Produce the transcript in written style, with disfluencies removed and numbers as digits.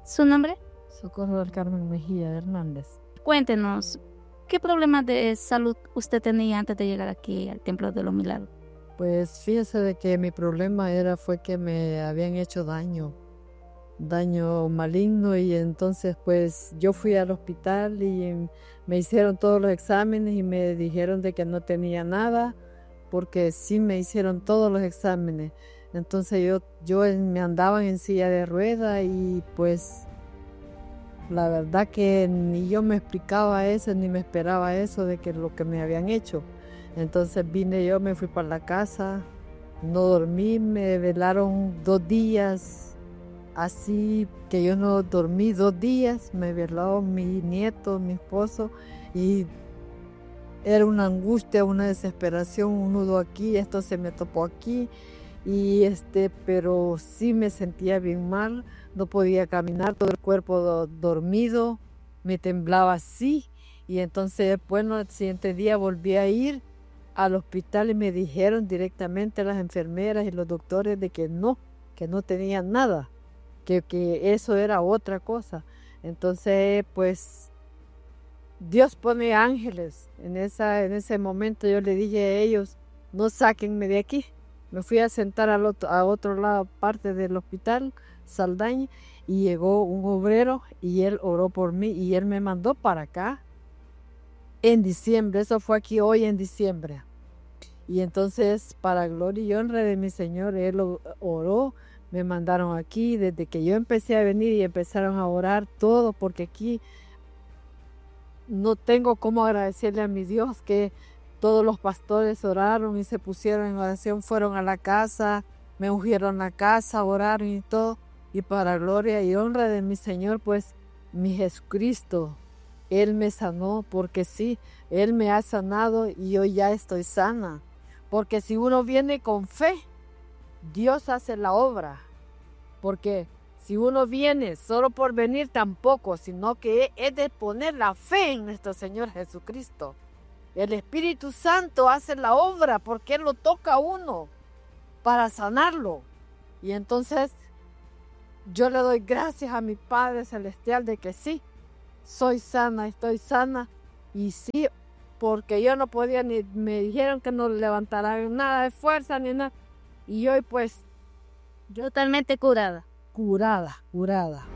¿Su nombre? Socorro del Carmen Mejía Hernández. Cuéntenos, ¿qué problemas de salud usted tenía antes de llegar aquí al Templo de los Milagros? Pues fíjese de que mi problema fue que me habían hecho daño maligno, y entonces pues yo fui al hospital y me hicieron todos los exámenes y me dijeron de que no tenía nada, porque sí me hicieron todos los exámenes. Entonces me andaban en silla de rueda y pues la verdad que ni yo me explicaba eso, ni me esperaba eso de que lo que me habían hecho. Entonces me fui para la casa, no dormí, me velaron 2 días, así que yo no dormí 2 días, me veló mi nieto, mi esposo, y era una angustia, una desesperación, un nudo aquí, esto se me topó aquí, pero sí me sentía bien mal, no podía caminar, todo el cuerpo dormido, me temblaba así, y entonces, bueno, el siguiente día volví a ir al hospital y me dijeron directamente las enfermeras y los doctores de que no tenían nada, que eso era otra cosa. Entonces, pues, Dios pone ángeles. En ese momento yo le dije a ellos, no sáquenme de aquí. Me fui a sentar a otro lado, parte del hospital, Saldaña, y llegó un obrero y él oró por mí y él me mandó para acá en diciembre. Eso fue aquí hoy en diciembre. Y entonces, para gloria y honra de mi Señor, él oró, me mandaron aquí. Desde que yo empecé a venir y empezaron a orar todo, porque aquí no tengo cómo agradecerle a mi Dios que todos los pastores oraron y se pusieron en oración, fueron a la casa, me ungieron la casa, oraron y todo. Y para gloria y honra de mi Señor, pues mi Jesucristo, Él me sanó, porque sí, Él me ha sanado y yo ya estoy sana. Porque si uno viene con fe, Dios hace la obra. Porque si uno viene solo por venir, tampoco, sino que es de poner la fe en nuestro Señor Jesucristo. El Espíritu Santo hace la obra porque Él lo toca a uno para sanarlo. Y entonces yo le doy gracias a mi Padre Celestial de que sí, soy sana, estoy sana. Y sí, porque yo no podía, ni me dijeron que no levantara nada de fuerza ni nada. Y hoy pues Totalmente curada. curada.